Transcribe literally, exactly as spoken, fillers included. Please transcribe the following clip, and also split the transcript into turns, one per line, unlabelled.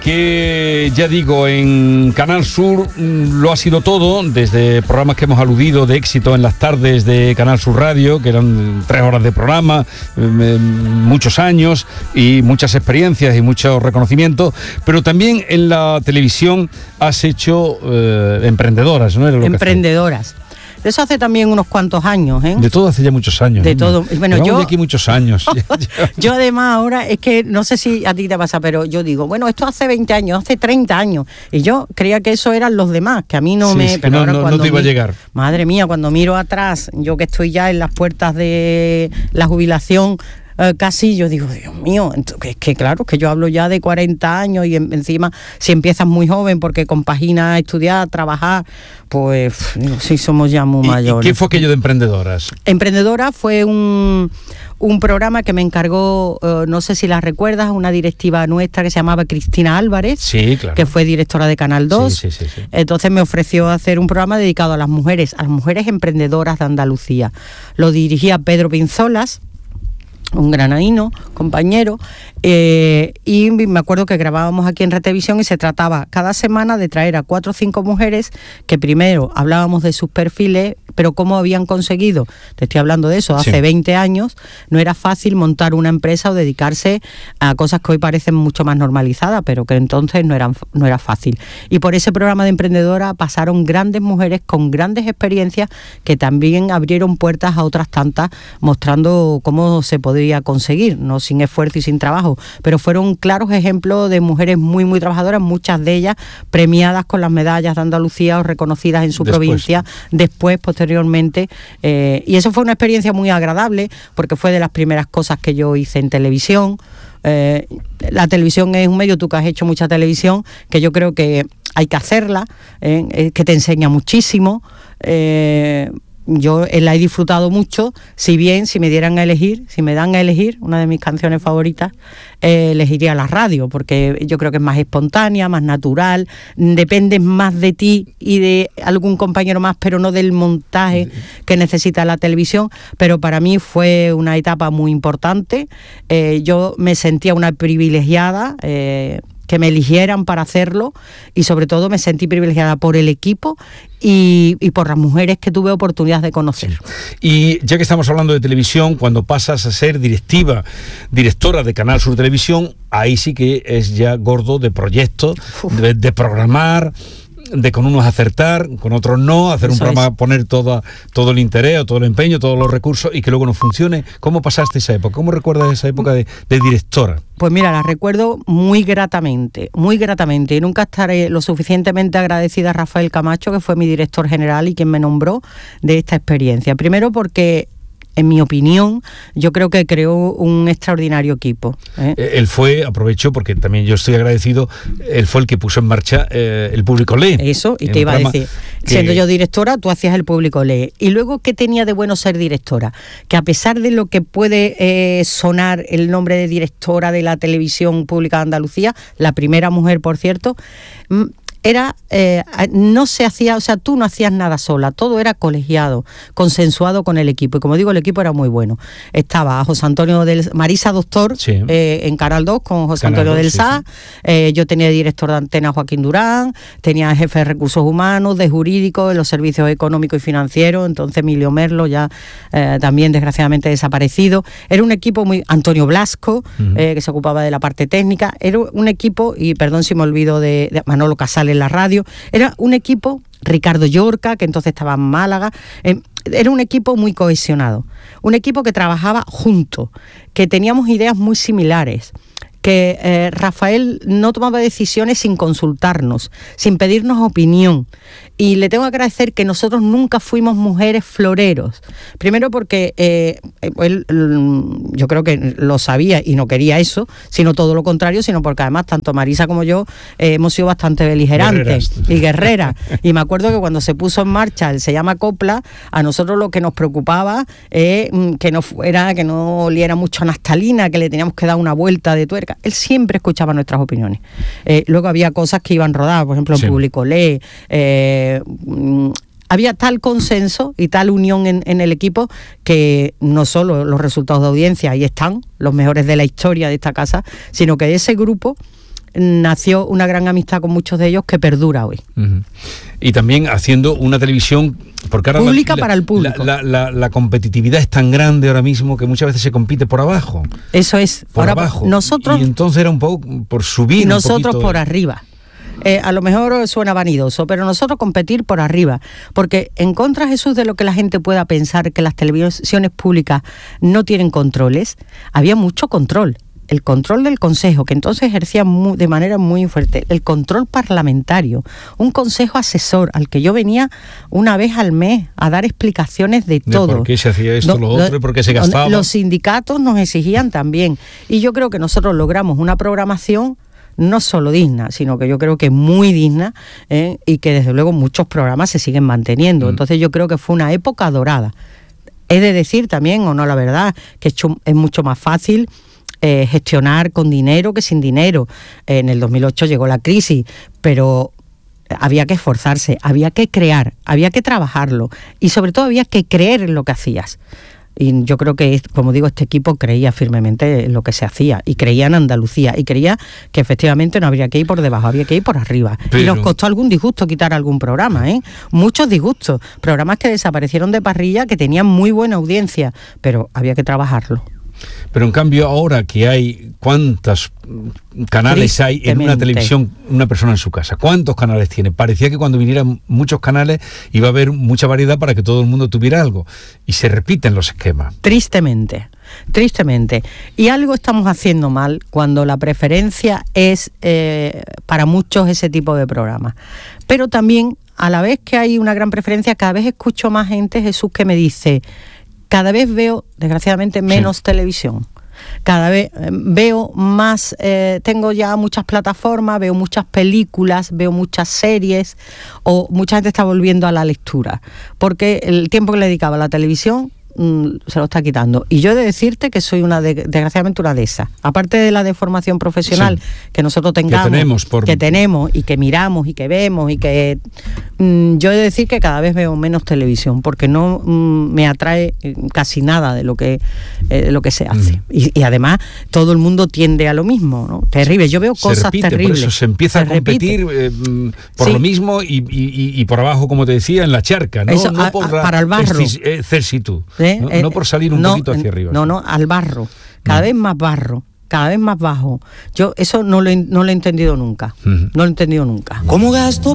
que ya digo, en Canal Sur lo ha sido todo, desde programas que hemos aludido de éxito en las tardes de Canal Sur Radio, que eran tres horas de programa, eh, muchos años y muchas experiencias y muchos reconocimientos, pero también en la televisión has hecho eh, emprendedoras, ¿no? Era lo
emprendedoras. De eso hace también unos cuantos años, ¿eh?
De todo hace ya muchos años.
De ¿no? todo. Bueno,
Llevamos
yo
de aquí muchos años.
Yo además ahora, es que no sé si a ti te pasa, pero yo digo, bueno, esto hace veinte años, hace treinta años. Y yo creía que eso eran los demás, que a mí no
sí,
me...
Sí,
pero
no,
ahora
no,
cuando
no te iba
mi,
a llegar.
Madre mía, cuando miro atrás, yo que estoy ya en las puertas de la jubilación, Uh, casi yo digo, Dios mío, es que claro, que yo hablo ya de cuarenta años y en, encima si empiezas muy joven porque compaginas estudiar, trabajar, pues digo, sí somos ya muy
¿Y,
mayores.
¿Y qué fue aquello de Emprendedoras?
Emprendedora fue un, un programa que me encargó, uh, no sé si la recuerdas, una directiva nuestra que se llamaba Cristina Álvarez,
sí, claro,
que fue directora de Canal dos.
Sí, sí, sí, sí.
Entonces me ofreció hacer un programa dedicado a las mujeres, a las mujeres emprendedoras de Andalucía. Lo dirigía Pedro Pinzolas, un granadino, compañero, eh, y me acuerdo que grabábamos aquí en Retevisión y se trataba cada semana de traer a cuatro o cinco mujeres que primero hablábamos de sus perfiles, pero cómo habían conseguido, te estoy hablando de eso, hace sí. veinte años, no era fácil montar una empresa o dedicarse a cosas que hoy parecen mucho más normalizadas, pero que entonces no, eran, no era fácil. Y por ese programa de Emprendedora pasaron grandes mujeres con grandes experiencias que también abrieron puertas a otras tantas, mostrando cómo se podría conseguir, no sin esfuerzo y sin trabajo, pero fueron claros ejemplos de mujeres muy, muy trabajadoras, muchas de ellas premiadas con las medallas de Andalucía o reconocidas en su después. provincia, después, posteriormente, eh, y eso fue una experiencia muy agradable, porque fue de las primeras cosas que yo hice en televisión. Eh, la televisión es un medio, tú que has hecho mucha televisión, que yo creo que hay que hacerla, eh, que te enseña muchísimo. eh, Yo la he disfrutado mucho, si bien si me dieran a elegir, si me dan a elegir, una de mis canciones favoritas, eh, elegiría la radio, porque yo creo que es más espontánea, más natural, depende más de ti y de algún compañero más, pero no del montaje que necesita la televisión. Pero para mí fue una etapa muy importante, eh, yo me sentía una privilegiada, eh, que me eligieran para hacerlo, y sobre todo me sentí privilegiada por el equipo y, y por las mujeres que tuve oportunidad de conocer.
Y ya que estamos hablando de televisión, cuando pasas a ser directiva, directora de Canal Sur Televisión, ahí sí que es ya gordo de proyectos, de, de programar, de con unos acertar, con otros no, hacer un Eso programa, es. poner todo, todo el interés, todo el empeño, todos los recursos y que luego no funcione. ¿Cómo pasaste esa época? ¿Cómo recuerdas esa época de, de directora?
Pues mira, la recuerdo muy gratamente, muy gratamente, y nunca estaré lo suficientemente agradecida a Rafael Camacho, que fue mi director general y quien me nombró, de esta experiencia. Primero porque, en mi opinión, yo creo que creó un extraordinario equipo. ¿eh?
Él fue, aprovecho, porque también yo estoy agradecido, él fue el que puso en marcha eh, el Público Lee.
Eso, y te iba a decir, que... siendo yo directora, tú hacías el Público Lee. Y luego, ¿qué tenía de bueno ser directora? Que a pesar de lo que puede eh, sonar el nombre de directora de la televisión pública de Andalucía, la primera mujer, por cierto, era, eh, no se hacía, o sea, tú no hacías nada sola, todo era colegiado, consensuado con el equipo, y como digo, el equipo era muy bueno. Estaba José Antonio del Marisa Doctor, sí. eh, en Canal dos con José Canal Antonio dos, del sí, Sá, sí. Eh, yo tenía director de antena Joaquín Durán, tenía jefe de recursos humanos, de jurídico, de los servicios económicos y financieros, entonces Emilio Merlo, ya eh, también desgraciadamente desaparecido. Era un equipo muy... Antonio Blasco, uh-huh. eh, que se ocupaba de la parte técnica, era un equipo, y perdón si me olvido de, de Manolo Casales en la radio, era un equipo, Ricardo Llorca, que entonces estaba en Málaga, eh, era un equipo muy cohesionado, un equipo que trabajaba junto, que teníamos ideas muy similares, que eh, Rafael no tomaba decisiones sin consultarnos, sin pedirnos opinión. Y le tengo que agradecer que nosotros nunca fuimos mujeres floreros. Primero porque eh, él, yo creo que lo sabía y no quería eso, sino todo lo contrario, sino porque además tanto Marisa como yo eh, hemos sido bastante beligerantes Guerreras. y guerreras. Y me acuerdo que cuando se puso en marcha el Se Llama Copla, a nosotros lo que nos preocupaba es eh, que no fuera, que no oliera mucho a naftalina, que le teníamos que dar una vuelta de tuerca. Él siempre escuchaba nuestras opiniones. Eh, luego había cosas que iban rodadas, por ejemplo, el sí. Público Lee, eh, había tal consenso y tal unión en, en el equipo que no solo los resultados de audiencia ahí están, los mejores de la historia de esta casa, sino que ese grupo nació una gran amistad con muchos de ellos que perdura hoy.
Uh-huh. Y también haciendo una televisión porque ahora
pública
la,
para el público.
La, la, la, la competitividad es tan grande ahora mismo que muchas veces se compite por abajo.
Eso es.
Por
ahora
abajo.
Nosotros,
y entonces era un poco por subir.
Y nosotros
un
por arriba. Eh, a lo mejor suena vanidoso, pero nosotros competir por arriba, porque en contra, Jesús, de lo que la gente pueda pensar que las televisiones públicas no tienen controles, había mucho control. El control del Consejo, que entonces ejercía muy, de manera muy fuerte, el control parlamentario, un consejo asesor al que yo venía una vez al mes a dar explicaciones de todo.
De por qué se hacía esto,
no,
lo otro, y por qué se gastaba.
Los sindicatos nos exigían también, y yo creo que nosotros logramos una programación no solo digna, sino que yo creo que muy digna, ¿eh? Y que desde luego muchos programas se siguen manteniendo. Mm. Entonces yo creo que fue una época dorada. He de decir también, o no la verdad, que es, es mucho más fácil eh, gestionar con dinero que sin dinero. Eh, en el dos mil ocho llegó la crisis, pero había que esforzarse, había que crear, había que trabajarlo y sobre todo había que creer en lo que hacías. Y yo creo que, como digo, este equipo creía firmemente en lo que se hacía y creía en Andalucía y creía que efectivamente no habría que ir por debajo, había que ir por arriba. Pero... Y nos costó algún disgusto quitar algún programa, ¿eh? Muchos disgustos, programas que desaparecieron de parrilla, que tenían muy buena audiencia, pero había que trabajarlo.
Pero en cambio ahora que hay, ¿cuántos canales hay en una televisión, una persona en su casa? ¿Cuántos canales tiene? Parecía que cuando vinieran muchos canales iba a haber mucha variedad para que todo el mundo tuviera algo. Y se repiten los esquemas.
Tristemente, tristemente. Y algo estamos haciendo mal cuando la preferencia es eh, para muchos ese tipo de programas. Pero también, a la vez que hay una gran preferencia, cada vez escucho más gente, Jesús, que me dice... Cada vez veo, desgraciadamente, menos sí. televisión. Cada vez eh, veo más, eh, tengo ya muchas plataformas, veo muchas películas, veo muchas series, o mucha gente está volviendo a la lectura, porque el tiempo que le dedicaba a la televisión mmm, se lo está quitando. Y yo he de decirte que soy una de, desgraciadamente una de esas. Aparte de la de formación profesional sí. que nosotros tengamos,
que tenemos, por...
que tenemos y que miramos y que vemos y que mmm, yo he de decir que cada vez veo menos televisión porque no mmm, me atrae casi nada de lo que eh, lo que se hace. Mm. Y, y además todo el mundo tiende a lo mismo, ¿no? Terrible. Yo veo cosas
se repite,
terribles.
Por eso se empieza se a competir eh, por sí. lo mismo y, y, y por abajo, como te decía, en la charca, ¿no?
Eso,
no
a,
por
a, para el barro.
Cersitud.
¿Eh?
¿no?
Eh,
no por salir un
no,
poquito hacia arriba.
No, no, al barro. Cada no. vez más barro, cada vez más bajo. Yo eso no lo he, no lo he entendido nunca. Uh-huh. No lo he entendido nunca.
¿Cómo gasto?